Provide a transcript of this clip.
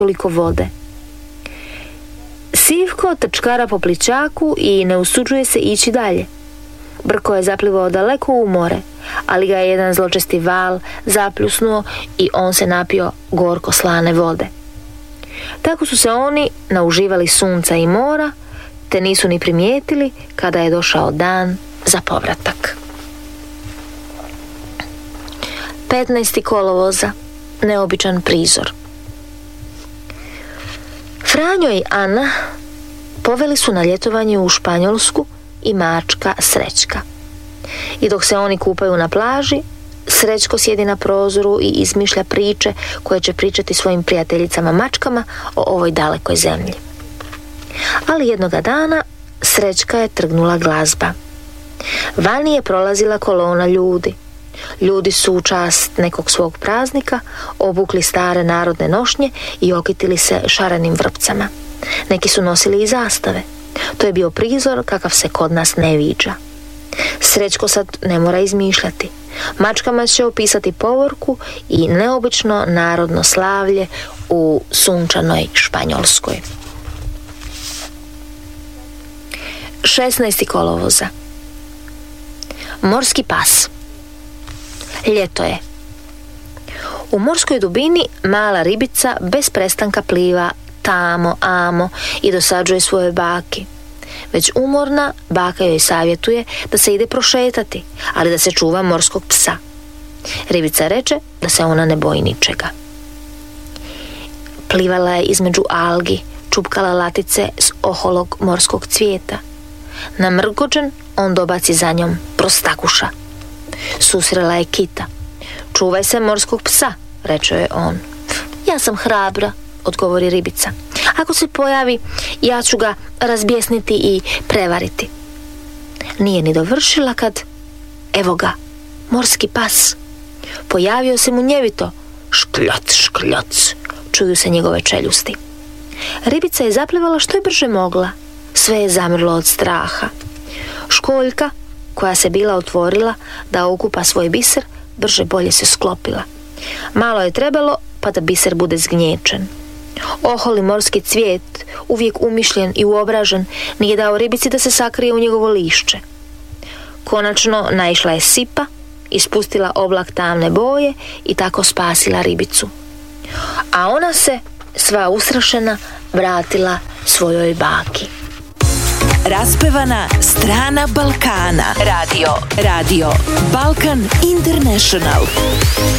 toliko vode. Sivko trčkara po plićaku i ne usuđuje se ići dalje. Brko je zaplivao daleko u more, ali ga je jedan zločesti val zapljusnuo i on se napio gorko slane vode. Tako su se oni nauživali sunca i mora, te nisu ni primijetili kada je došao dan za povratak. 15. kolovoza. Neobičan prizor. Franjo i Ana poveli su na ljetovanje u Španjolsku i mačka Srećka. I dok se oni kupaju na plaži, Srećko sjedi na prozoru i izmišlja priče koje će pričati svojim prijateljicama mačkama o ovoj dalekoj zemlji. Ali jednoga dana Srećka je trgnula glazba. Vani je prolazila kolona ljudi. Ljudi su u čast nekog svog praznika obukli stare narodne nošnje i okitili se šarenim vrpcama. Neki su nosili i zastave. To je bio prizor kakav se kod nas ne viđa. Srećko sad ne mora izmišljati. Mačkama će opisati povorku i neobično narodno slavlje u sunčanoj Španjolskoj. 16. kolovoza. Morski pas. Ljeto je. U morskoj dubini mala ribica bez prestanka pliva tamo, amo i dosađuje svojoj baki. Već umorna, baka joj savjetuje da se ide prošetati, ali da se čuva morskog psa. Ribica reče da se ona ne boji ničega. Plivala je između algi, čupkala latice s oholog morskog cvijeta. Namrgođen, on dobaci za njom prostakuša. Susrela je kita. Čuvaj se morskog psa, reče je on. Ja sam hrabra, odgovori ribica. Ako se pojavi, ja ću ga razbjesniti i prevariti. Nije ni dovršila kad, evo ga, morski pas. Pojavio se munjevito. Škljac, škljac, čuju se njegove čeljusti. Ribica je zaplivala što je brže mogla. Sve je zamrlo od straha. Školjka, koja se bila otvorila da okupa svoj biser, brže bolje se sklopila. Malo je trebalo pa da biser bude zgnječen. Oholi morski cvijet, uvijek umišljen i uobražen, nije dao ribici da se sakrije u njegovo lišće. Konačno naišla je sipa, ispustila oblak tamne boje i tako spasila ribicu. A ona se, sva ustrašena, vratila svojoj baki. Raspevana strana Balkana. Radio Balkan International.